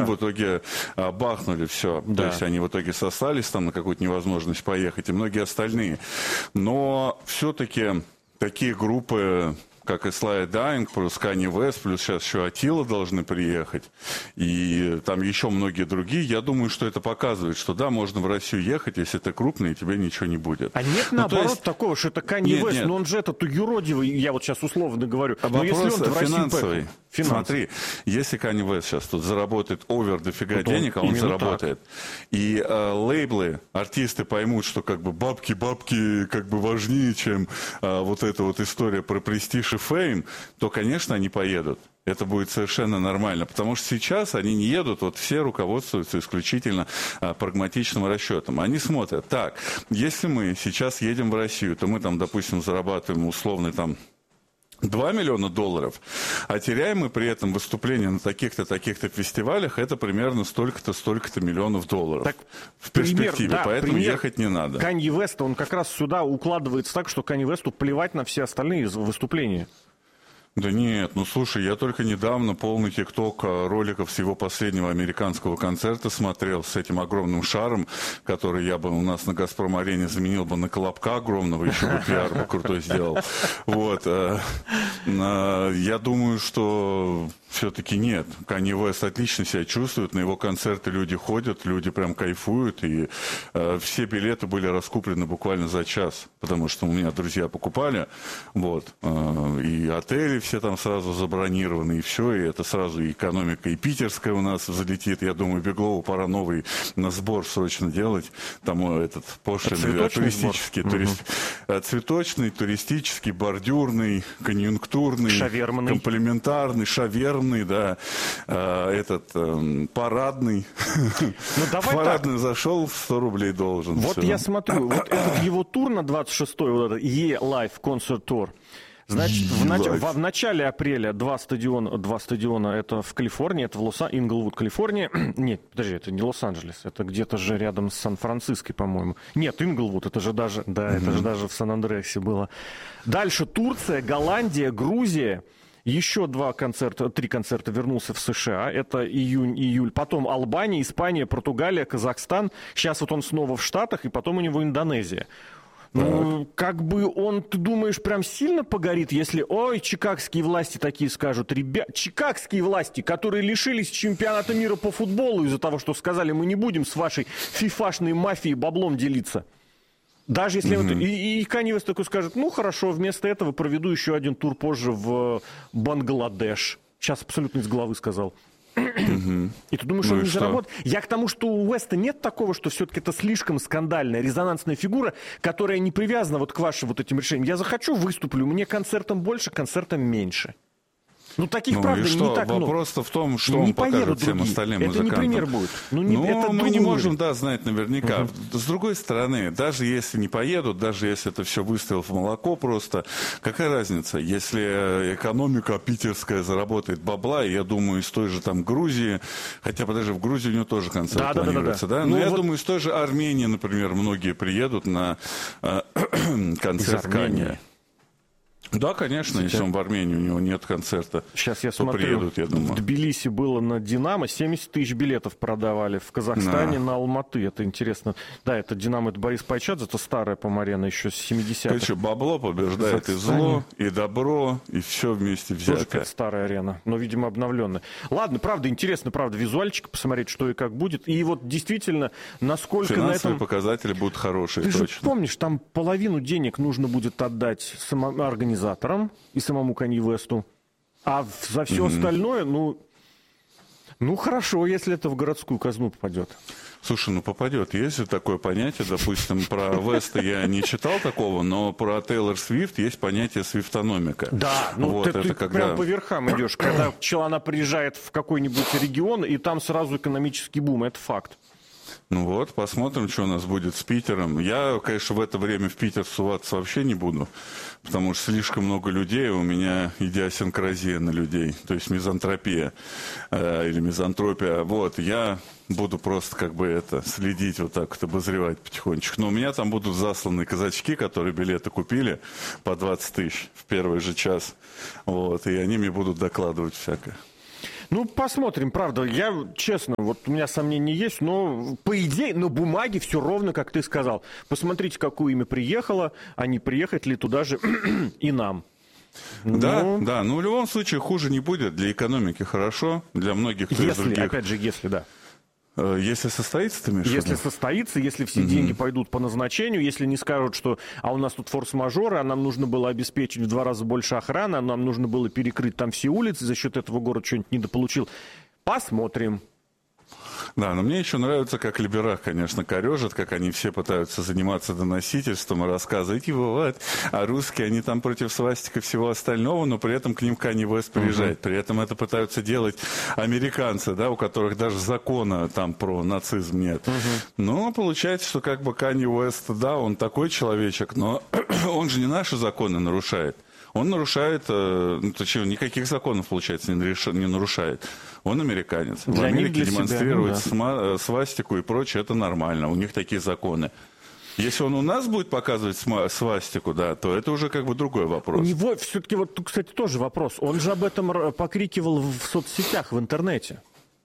в итоге бахнули все. Да. То есть они в итоге сослались там на какую-то невозможность поехать, и многие остальные. Но все-таки такие группы, как и Sly Dying, плюс Kanye West, плюс сейчас еще Attila должны приехать, и там еще многие другие, я думаю, что это показывает, что да, можно в Россию ехать, если ты крупный, и тебе ничего не будет. А нет, наоборот, такого, что это Kanye West, но он же этот юродивый, я вот сейчас условно говорю. Но если он в Россию финансовый. Смотри, если Kanye West сейчас тут заработает овер дофига денег, а он заработает, и лейблы, артисты поймут, что как бы бабки как бы важнее, чем вот эта вот история про престиж и фейм, то, конечно, они поедут. Это будет совершенно нормально, потому что сейчас они не едут, вот все руководствуются исключительно прагматичным расчетом. Они смотрят, так, если мы сейчас едем в Россию, то мы там, допустим, зарабатываем условно там $2 миллиона, а теряем мы при этом выступление на таких-то, таких-то фестивалях, это примерно столько-то, столько-то миллионов $. Так, в перспективе, да, поэтому ехать не надо. Kanye West, он как раз сюда укладывается так, что Kanye West'у плевать на все остальные выступления. Да нет, ну слушай, я только недавно полный тикток роликов с его последнего американского концерта смотрел с этим огромным шаром, который я бы у нас на «Газпром-арене» заменил бы на Колобка огромного, еще бы пиар бы крутой сделал. Вот. Я думаю, что все-таки нет. Kanye West отлично себя чувствует, на его концерты люди ходят, люди прям кайфуют, и все билеты были раскуплены буквально за час, потому что у меня друзья покупали, вот, и отели все там сразу забронированы, и все, и это сразу и экономика, и питерская у нас взлетит. Я думаю, Беглову пора новый на сбор срочно делать. Там этот пошлинный, туристический, цветочный, туристический, бордюрный, конъюнктурный, шавермный, комплементарный, шавермный, да, этот парадный. Ну, давай парадный так. Зашел, 100 рублей должен. Вот все. я смотрю, вот этот его тур на 26-й, вот этот E-Live Concert Tour. Значит, в начале апреля два стадиона, это в Калифорнии, это в Инглвуд, Калифорния. Нет, подожди, это не Лос-Анджелес, это где-то же рядом с Сан-Франциско, по-моему. Нет, Инглвуд, это же даже, да, это же даже в Сан-Андреасе было. Дальше Турция, Голландия, Грузия. Еще 3 концерта вернулся в США. Это июнь-июль. Потом Албания, Испания, Португалия, Казахстан. Сейчас вот он снова в Штатах, и потом у него Индонезия. Ну, как бы он, ты думаешь, прям сильно погорит, если, ой, чикагские власти такие скажут, ребят, чикагские власти, которые лишились чемпионата мира по футболу из-за того, что сказали, мы не будем с вашей фифашной мафией баблом делиться. Даже если и Kanye West такой скажет, ну хорошо, вместо этого проведу еще один тур позже в Бангладеш. Сейчас абсолютно из головы сказал. И ты думаешь, он не заработает? Я к тому, что у Уэста нет такого, что все-таки это слишком скандальная, резонансная фигура, которая не привязана вот к вашим вот этим решениям. Я захочу, выступлю, мне концертом больше, концертом меньше. Ну, таких, правда, не так много. Вопрос-то в том, что он покажет всем остальным музыкантам. Это не пример будет. Мы не можем, знать наверняка. С другой стороны, даже если не поедут, даже если это все выстрел в молоко просто, какая разница? Если экономика питерская заработает бабла, я думаю, из той же там Грузии, хотя, подожди, в Грузии у него тоже концерт планируется, да? Но я думаю, из той же Армении, например, многие приедут на концерт Kanye. Да, конечно, если он в Армении, у него нет концерта. Сейчас я то смотрю, приедут, я думаю. В Тбилиси было на «Динамо», 70 тысяч билетов продавали, в Казахстане на Алматы, это интересно. Да, это «Динамо», это Борис Пайчадзе, это старая по-арена еще с 70-х. Короче, бабло побеждает и зло, и добро, и все вместе взятое. Тоже старая арена, но, видимо, обновленная. Ладно, правда, интересно, правда, визуальчик посмотреть, что и как будет. И вот действительно, насколько финансовые на этом... показатели будут хорошие, Ты точно. же помнишь, там половину денег нужно будет отдать организаторам и самому Kanye West'у, а за все остальное, ну хорошо, если это в городскую казну попадет. Слушай, попадет. Есть же такое понятие, допустим, про Веста я не читал такого, но про Тейлор Свифт есть понятие свифтономика. Да, ты прям по верхам идешь, когда она приезжает в какой-нибудь регион, и там сразу экономический бум, это факт. Ну вот, посмотрим, что у нас будет с Питером. Я, конечно, в это время в Питер суваться вообще не буду, потому что слишком много людей, у меня идиосинкразия на людей, то есть мизантропия или мизантропия. Вот, я буду просто следить вот так вот, обозревать потихонечку. Но у меня там будут засланы казачки, которые билеты купили по 20 тысяч в первый же час, вот, и они мне будут докладывать всякое. Ну, посмотрим, правда. Я, честно, вот у меня сомнения есть, но по идее на бумаге все ровно, как ты сказал. Посмотрите, какое имя приехало, а не приехать ли туда же и нам. Да, но в любом случае хуже не будет. Для экономики хорошо, для многих других. Опять же, если, да. Если состоится, ты имеешь в виду? Если состоится, если все деньги пойдут по назначению, если не скажут, что а у нас тут форс-мажоры, а нам нужно было обеспечить в 2 раза больше охраны, а нам нужно было перекрыть там все улицы, за счет этого город что-нибудь недополучил. Посмотрим. Да, но мне еще нравится, как Либерах, конечно, корежит, как они все пытаются заниматься доносительством и рассказывать, и бывает, а русские, они там против свастик и всего остального, но при этом к ним Канье Уэст приезжает. При этом это пытаются делать американцы, да, у которых даже закона там про нацизм нет. Но получается, что как бы Канье Уэст, да, он такой человечек, но он же не наши законы нарушает. Он нарушает, никаких законов, получается, не нарушает. Он американец. В Америке демонстрирует свастику и прочее, это нормально. У них такие законы. Если он у нас будет показывать свастику, да, то это уже как бы другой вопрос. У него все-таки, вот тут, кстати, тоже вопрос. Он же об этом покрикивал в соцсетях, в интернете.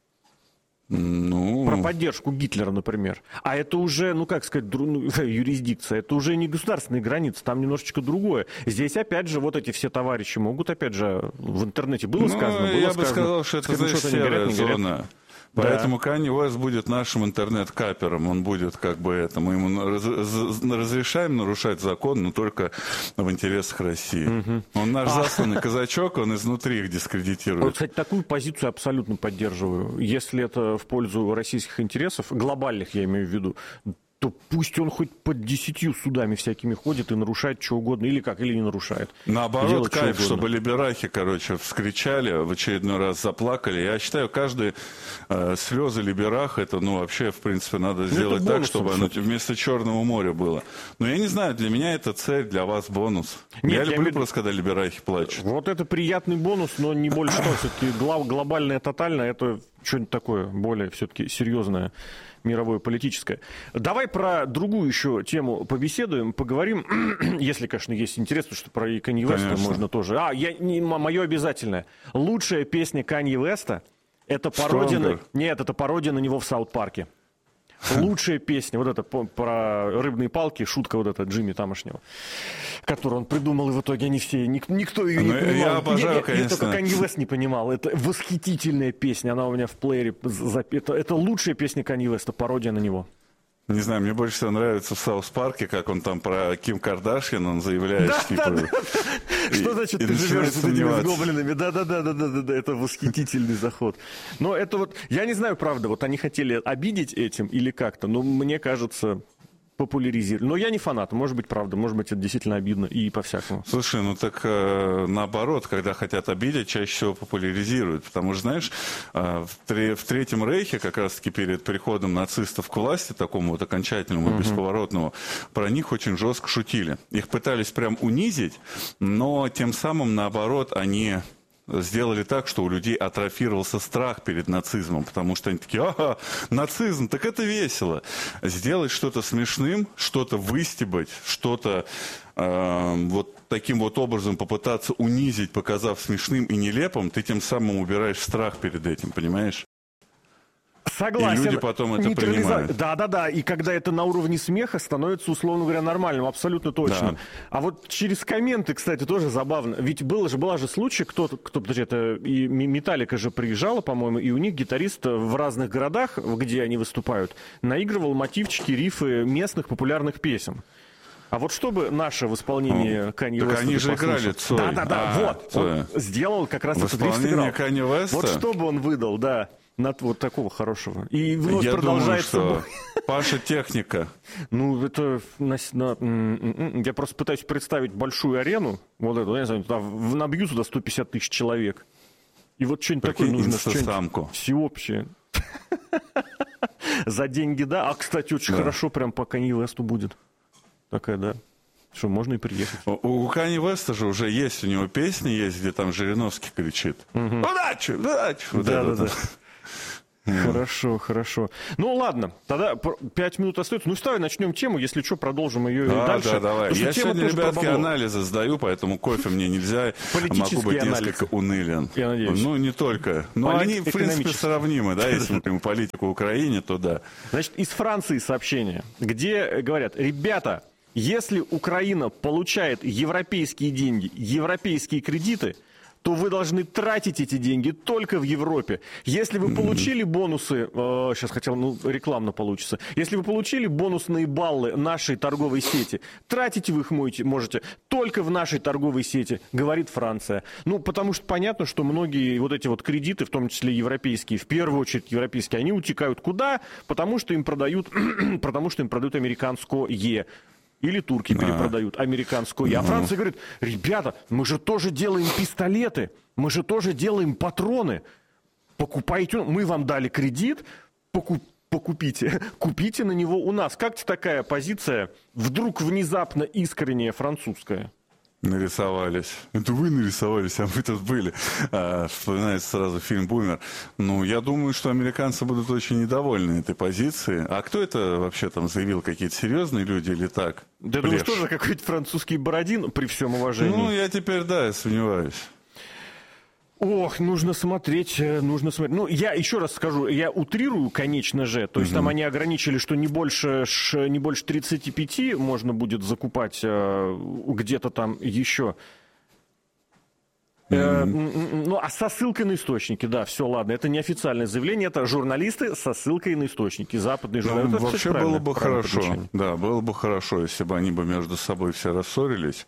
Ну... Про поддержку Гитлера, например. А это уже, ну как сказать, юрисдикция, это уже не государственные границы, там немножечко другое. Здесь, опять же, вот эти все товарищи могут, опять же, в интернете было сказано, было я сказано. бы сказал, что это, знаешь, серая зона. Поэтому Канье Уэст будет нашим интернет-капером, он будет как бы это. Мы ему разрешаем нарушать закон, но только в интересах России. Он наш засланный казачок, он изнутри их дискредитирует. Вот, кстати, такую позицию абсолютно поддерживаю. Если это в пользу российских интересов, глобальных я имею в виду, то пусть он хоть под 10 судами всякими ходит и нарушает что угодно, или как, или не нарушает. Наоборот, кайф, чтобы либерахи, вскричали, в очередной раз заплакали. Я считаю, каждые слезы либерах, это, вообще, в принципе, надо сделать так, чтобы оно вместо Черного моря было. Но я не знаю, для меня это цель, для вас бонус. Нет, я люблю просто, когда либерахи плачут. Вот это приятный бонус, но не больше того. Все-таки глобальное, тотальное, это что-нибудь такое более все-таки серьезное. Мировое политическое. Давай про другую еще тему побеседуем, поговорим, если, конечно, есть интерес, потому что про Канье Уэста можно тоже. Мое обязательное. Лучшая песня Канье Уэста — это пародия... Нет, это пародия на него в Саут-парке. Лучшая песня, вот это про рыбные палки, шутка вот эта Джимми тамошнего, которую он придумал, и в итоге они все, никто ее не понимал. Я обожаю, конечно. Только Канье Уэст не понимал. Это восхитительная песня, она у меня в плеере. Это лучшая песня Канье Уэста, пародия на него. Не знаю, мне больше всего нравится в Саус-парке, как он там про Ким Кардашьян, он заявляет, Что значит ты живешь с этими гоблинами? Да, это восхитительный заход. Но это вот, я не знаю, правда, вот они хотели обидеть этим или как-то, но мне кажется, популяризировали. Но я не фанат, может быть, правда, может быть, это действительно обидно и по-всякому. Слушай, наоборот, когда хотят обидеть, чаще всего популяризируют, потому что, знаешь, в Третьем Рейхе, как раз-таки перед приходом нацистов к власти, такому вот окончательному, бесповоротному, про них очень жестко шутили. Их пытались прям унизить, но тем самым, наоборот, они... сделали так, что у людей атрофировался страх перед нацизмом, потому что они такие, нацизм, так это весело. Сделать что-то смешным, что-то выстебать, что-то вот таким вот образом попытаться унизить, показав смешным и нелепым, ты тем самым убираешь страх перед этим, понимаешь? Согласен. И люди потом это принимают. Да. И когда это на уровне смеха, становится, условно говоря, нормальным. Абсолютно точно. Да. А вот через комменты, кстати, тоже забавно. Ведь была же случай, это и Металлика же приезжала, по-моему, и у них гитарист в разных городах, где они выступают, наигрывал мотивчики, рифы местных популярных песен. А вот чтобы наше в исполнении Канье Уэста... Так они же играли Цой. Да, он сделал как раз этот риф сыграл. Канье Уэста? Вот чтобы он выдал, да. Вот такого хорошего. И вновь я продолжается... думаю, что Паша техника. Это... Я просто пытаюсь представить большую арену, вот эту, я не знаю, набью туда 150 тысяч человек. И вот что-нибудь такое нужно. Инстасамку. Всеобщее. За деньги, да. А, кстати, очень хорошо прям по Канье Уэсту будет. Такая, да. Что, можно и приехать. У Канье Уэста же уже есть, у него песни есть, где там Жириновский кричит. Удачи! Да. Хорошо, хорошо. Ну ладно, тогда 5 минут остается. Ну давай начнем тему, если что, продолжим ее дальше. Да, давай. Я сегодня, ребятки, анализы сдаю, поэтому кофе мне нельзя. Могу быть несколько унылен. Я надеюсь. Ну, не только. Но они, в принципе, сравнимы, да, если мы говорим политику Украине, то да. Значит, из Франции сообщение, где говорят: ребята, если Украина получает европейские деньги, европейские кредиты, то вы должны тратить эти деньги только в Европе. Если вы получили бонусы, сейчас хотел, рекламно получится, если вы получили бонусные баллы нашей торговой сети, тратить вы их можете только в нашей торговой сети, говорит Франция. Ну, потому что понятно, что многие вот эти вот кредиты, в том числе европейские, в первую очередь европейские, они утекают куда? Потому что им продают американское. Или турки перепродают американскую. А Франция говорит: ребята, мы же тоже делаем пистолеты, мы же тоже делаем патроны. Покупайте, мы вам дали кредит, купите на него у нас. Как тебе такая позиция, вдруг внезапно искренняя французская? Нарисовались. Это вы нарисовались, а вы тут были. Вспоминается сразу фильм «Бумер». Ну, я думаю, что американцы будут очень недовольны этой позицией. А кто это вообще там заявил? Какие-то серьезные люди или так? Да думаю, что же какой-то французский Бородин, при всем уважении. Ну, я теперь, сомневаюсь. Ох, нужно смотреть. Ну, я еще раз скажу, я утрирую, конечно же. То есть там они ограничили, что не больше 35 можно будет закупать где-то там еще. Ну, а со ссылкой на источники, да, все, ладно. Это не официальное заявление, это журналисты со ссылкой на источники. Западные журналисты. Ну, вообще было бы хорошо. Да, было бы хорошо, если бы они бы между собой все рассорились.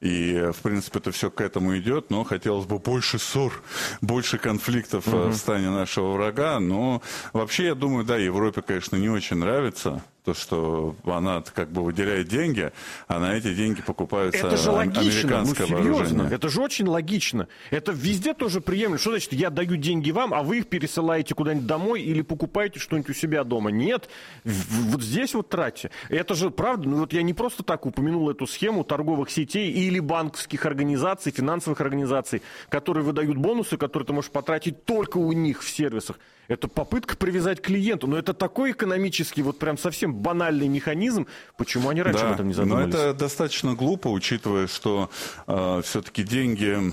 И, в принципе, это все к этому идет, но хотелось бы больше ссор, больше конфликтов в стане нашего врага. Но вообще, я думаю, да, Европе, конечно, не очень нравится то, что она как бы выделяет деньги, а на эти деньги покупаются американское вооружение. Это же очень логично. Это везде тоже приемлемо. Что значит, я даю деньги вам, а вы их пересылаете куда-нибудь домой или покупаете что-нибудь у себя дома? Нет, вот здесь вот тратьте. Это же правда, вот я не просто так упомянул эту схему торговых сетей или банковских организаций, финансовых организаций, которые выдают бонусы, которые ты можешь потратить только у них в сервисах. Это попытка привязать клиенту. Но это такой экономический, вот прям совсем банальный механизм. Почему они раньше об этом не задумались? Но это достаточно глупо, учитывая, что все-таки деньги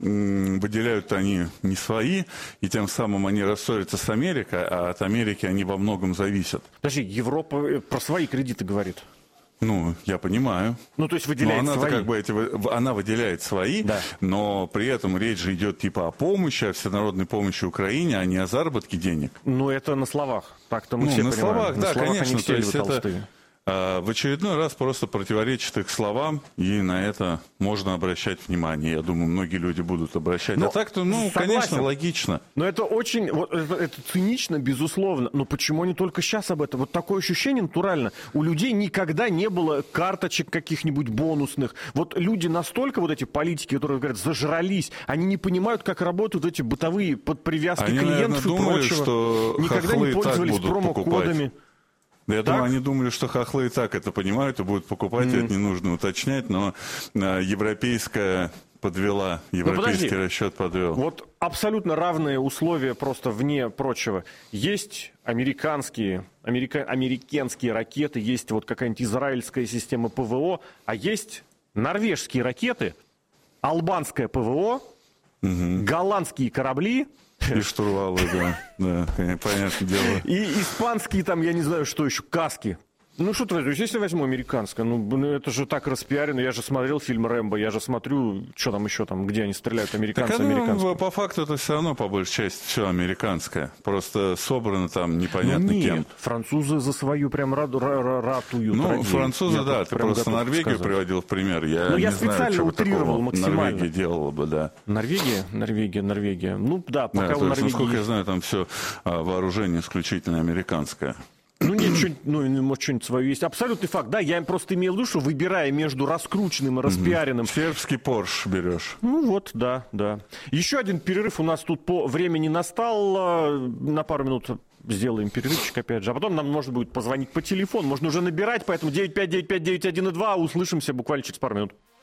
выделяют они не свои, и тем самым они рассорятся с Америкой, а от Америки они во многом зависят. Подожди, Европа про свои кредиты говорит. Ну, я понимаю. Ну, то есть выделяет свои. Как бы она выделяет свои, да. Но при этом речь же идет типа о помощи, о всенародной помощи Украине, а не о заработке денег. Ну, это на словах. Так-то мы все понимаем. Словах, да, словах, конечно. То есть это в очередной раз просто противоречит их словам, и на это можно обращать внимание. Я думаю, многие люди будут обращать. А так-то, конечно, логично. Но это очень, это цинично, безусловно. Но почему они только сейчас об этом? Вот такое ощущение натурально. У людей никогда не было карточек каких-нибудь бонусных. Вот люди настолько, вот эти политики, которые говорят, зажрались, они не понимают, как работают эти бытовые подпривязки клиентов, наверное, и прочего. Что никогда не пользовались промокодами. Я думаю, они думали, что хохлы и так это понимают и будут покупать, это не нужно уточнять, но европейская подвела, европейский расчет подвел. Вот абсолютно равные условия просто вне прочего. Есть американские ракеты, есть вот какая-нибудь израильская система ПВО, а есть норвежские ракеты, албанское ПВО, голландские корабли. И штурвалы, да, понятное дело. И испанские там, я не знаю, что еще, каски. Ну, что ты возьмешь, если возьму американское, это же так распиарено. Я же смотрел фильм «Рэмбо», я же смотрю, что там еще, где они стреляют, американцы. Так, по факту это все равно, по большей части, все американское. Просто собрано там непонятно кем. Французы за свою прям ратуют. Ну, французы, да, ты просто Норвегию приводил в пример. Я специально утрировал максимально. Норвегия делала бы, да. Норвегия. Ну, да, пока у Норвегии... Насколько я знаю, там все вооружение исключительно американское. Ну, нет, может, что-нибудь свое есть. Абсолютный факт, да, я просто имел в виду, что выбирая между раскрученным и распиаренным... Сербский Порш берешь. Ну, вот, да. Еще один перерыв у нас тут по времени настал. На пару минут сделаем перерывчик, опять же. А потом нам можно будет позвонить по телефону. Можно уже набирать, поэтому 9595912. Услышимся буквально через пару минут.